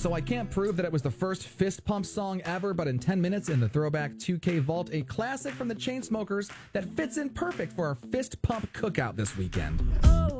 So I can't prove that it was the first fist pump song ever, but in 10 minutes in the Throwback 2K Vault, a classic from the Chainsmokers that fits in perfect for our fist pump cookout this weekend.